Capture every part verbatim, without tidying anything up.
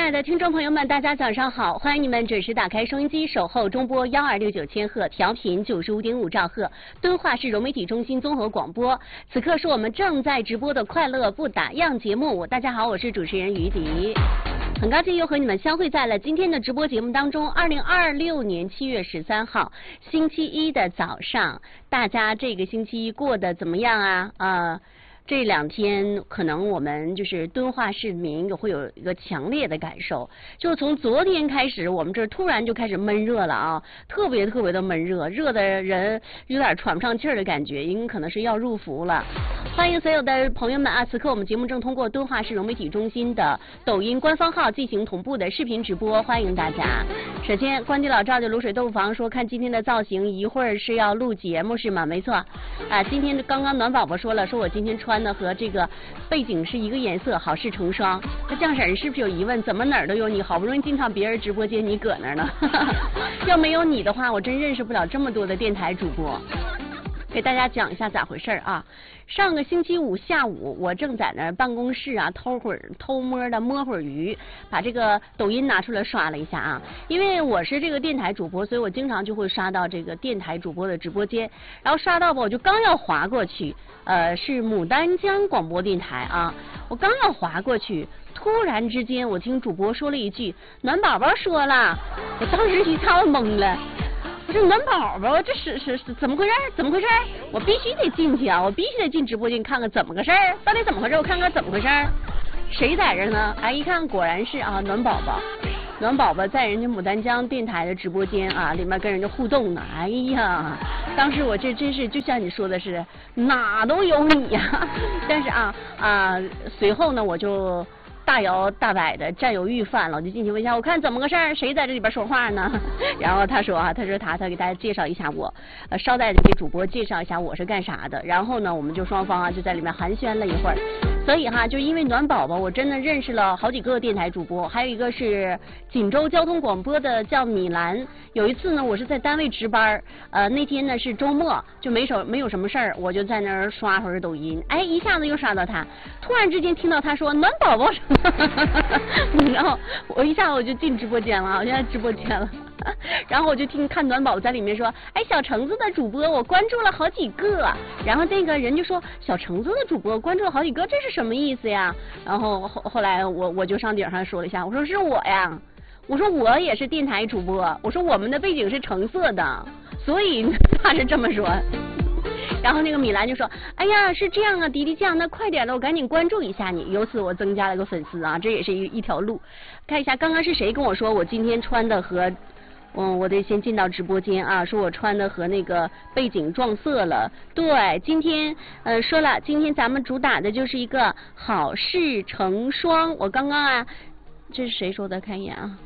爱的听众朋友们，大家早上好！欢迎你们准时打开收音机，守候中波幺二六九千赫，调频九十五点五兆赫，敦化市融媒体中心综合广播。此刻是我们正在直播的快乐不打烊节目。大家好，我是主持人于迪。很高兴又和你们相会在了今天的直播节目当中。二零二六年七月十三号，星期一的早上，大家这个星期一过得怎么样啊？啊、呃。这两天可能我们就是敦化市民有会有一个强烈的感受，就从昨天开始，我们这突然就开始闷热了啊，特别特别的闷热，热的人有点喘不上气儿的感觉，应可能是要入伏了。欢迎所有的朋友们啊！此刻我们节目正通过敦化市融媒体中心的抖音官方号进行同步的视频直播，欢迎大家。首先，关帝老赵的卤水豆腐房说，看今天的造型，一会儿是要录节目是吗？没错，啊，今天刚刚暖宝宝说了，说我今天穿的和这个背景是一个颜色，好事成双。那酱婶是不是有疑问？怎么哪儿都有你？好不容易进趟别人直播间，你搁那儿呢？要没有你的话，我真认识不了这么多的电台主播。给大家讲一下咋回事啊？上个星期五下午，我正在那办公室啊偷会儿偷摸的摸会儿鱼，把这个抖音拿出来刷了一下啊。因为我是这个电台主播，所以我经常就会刷到这个电台主播的直播间，然后刷到吧，我就刚要滑过去，呃，是牡丹江广播电台啊。我刚要滑过去，突然之间我听主播说了一句“暖宝宝说了”，我当时一下子懵了。我说暖宝宝，这是是是怎么回事？怎么回事？我必须得进去啊！我必须得进直播间看看怎么个事儿，到底怎么回事？我看看怎么回事？谁在这呢？哎，一看果然是啊，暖宝宝，暖宝宝在人家牡丹江电台的直播间啊，里面跟人家互动呢。哎呀，当时我这真是就像你说的似的，哪都有你呀！但是啊啊，随后呢，我就大摇大摆的占有欲犯了，我就进去问一下，我看怎么个事儿，谁在这里边说话呢？然后他说啊，他说他他给大家介绍一下我，呃，捎带着给主播介绍一下我是干啥的。然后呢，我们就双方啊就在里面寒暄了一会儿。所以哈，就因为暖宝宝，我真的认识了好几个电台主播，还有一个是锦州交通广播的叫米兰。有一次呢，我是在单位值班，呃，那天呢是周末，就没手没有什么事儿，我就在那儿刷会儿抖音，哎，一下子又刷到他，突然之间听到他说暖宝宝什么，然后我一下子我就进直播间了，我现在直播间了。然后我就听看暖宝在里面说，哎，小橙子的主播我关注了好几个，然后那个人就说小橙子的主播关注了好几个，这是什么意思呀？然后后后来我我就上顶上说了一下，我说是我呀，我说我也是电台主播，我说我们的背景是橙色的，所以他是这么说。然后那个米兰就说，哎呀是这样啊，迪迪酱，那快点的，我赶紧关注一下你。由此我增加了个粉丝啊，这也是一一条路。看一下刚刚是谁跟我说我今天穿的和嗯，我得先进到直播间啊，说我穿的和那个背景撞色了。对，今天呃说了，今天咱们主打的就是一个好事成双。我刚刚啊，这是谁说的？看一眼啊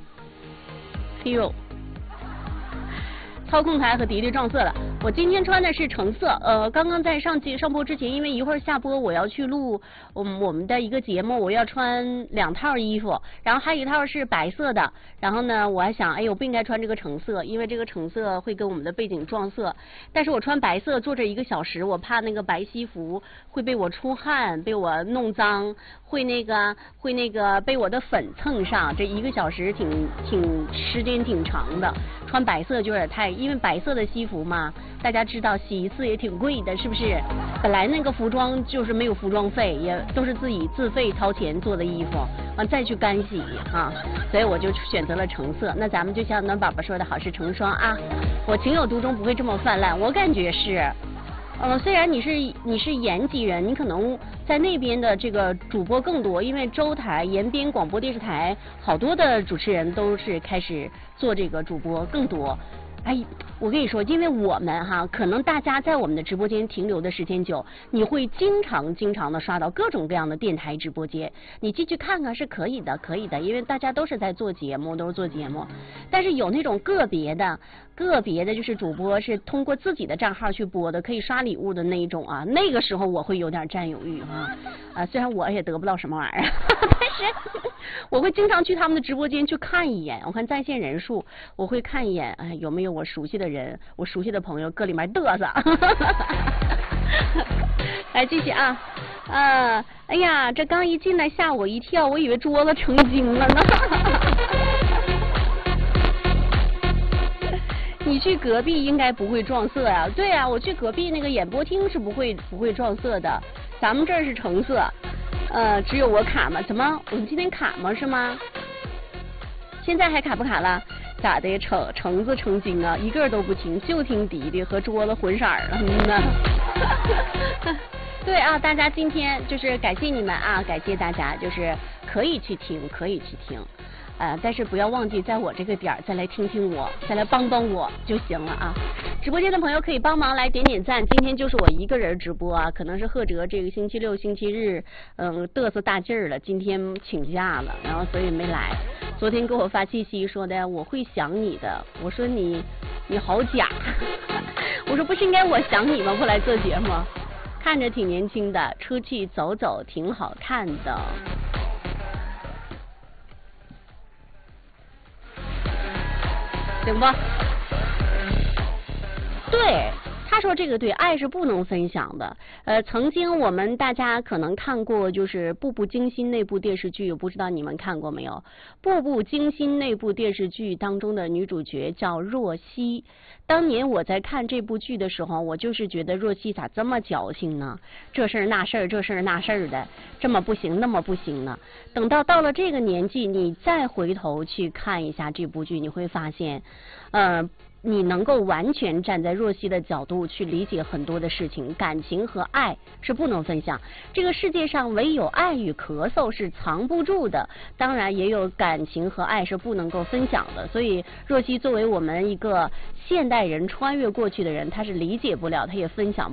，Hero。操控台和迪迪撞色了。我今天穿的是橙色，呃，刚刚在上节上播之前，因为一会儿下播我要去录我们我们的一个节目，我要穿两套衣服，然后还有一套是白色的。然后呢，我还想，哎呦，不应该穿这个橙色，因为这个橙色会跟我们的背景撞色。但是我穿白色坐这一个小时，我怕那个白西服会被我出汗，被我弄脏，会那个会那个被我的粉蹭上。这一个小时挺挺时间挺长的，穿白色就有点太。因为白色的西服嘛，大家知道洗一次也挺贵的，是不是？本来那个服装就是没有服装费，也都是自己自费掏钱做的衣服，完再去干洗啊，所以我就选择了橙色。那咱们就像暖宝宝说的好事成双啊，我情有独钟，不会这么泛滥，我感觉是。呃，虽然你是你是延吉人，你可能在那边的这个主播更多，因为州台、延边广播电视台好多的主持人都是开始做这个主播更多。哎，我跟你说，因为我们哈，可能大家在我们的直播间停留的时间久，你会经常经常的刷到各种各样的电台直播间，你进去看看是可以的，可以的，因为大家都是在做节目，都是做节目。但是有那种个别的、个别的，就是主播是通过自己的账号去播的，可以刷礼物的那一种啊，那个时候我会有点占有欲啊啊，虽然我也得不到什么玩意儿，但是我会经常去他们的直播间去看一眼，我看在线人数，我会看一眼，哎，有没有我熟悉的人，我熟悉的朋友搁里面嘚瑟。来继续啊， 啊，哎呀，这刚一进来吓我一跳，我以为桌子成精了呢。你去隔壁应该不会撞色呀、啊？对呀、啊，我去隔壁那个演播厅是不会不会撞色的，咱们这儿是橙色，呃，只有我卡吗？怎么我们今天卡吗？是吗？现在还卡不卡了？咋的？橙橙子成精啊，一个都不听，就听迪迪和桌子混色儿了。嗯呐。对啊，大家今天就是感谢你们啊，感谢大家，就是可以去听，可以去听。呃，但是不要忘记在我这个点儿再来听听我，再来帮帮我就行了啊！直播间的朋友可以帮忙来点点赞。今天就是我一个人直播啊，可能是贺哲这个星期六、星期日，嗯，嘚瑟大劲儿了，今天请假了，然后所以没来。昨天给我发信息说的我会想你的，我说你你好假，我说不是应该我想你吗？不来做节目，看着挺年轻的，出去走走挺好看的。行吧，对，他说这个对，爱是不能分享的。呃，曾经我们大家可能看过，就是《步步惊心》那部电视剧，我不知道你们看过没有？《步步惊心》那部电视剧当中的女主角叫若曦。当年我在看这部剧的时候，我就是觉得若曦咋这么矫情呢？这事儿那事儿，这事儿那事儿的，这么不行，那么不行呢？等到到了这个年纪，你再回头去看一下这部剧，你会发现，呃。你能够完全站在若曦的角度去理解很多的事情，感情和爱是不能分享。这个世界上唯有爱与咳嗽是藏不住的，当然也有感情和爱是不能够分享的。所以若曦作为我们一个现代人穿越过去的人，他是理解不了，他也分享